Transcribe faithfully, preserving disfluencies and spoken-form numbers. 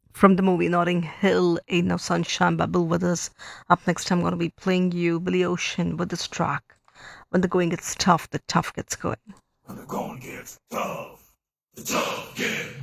from the movie Notting Hill, Ain't No Sunshine by Bill Withers. Up next, I'm going to be playing you Billy Ocean with this track. When the going gets tough, the tough gets going. When the going gets tough, the tough get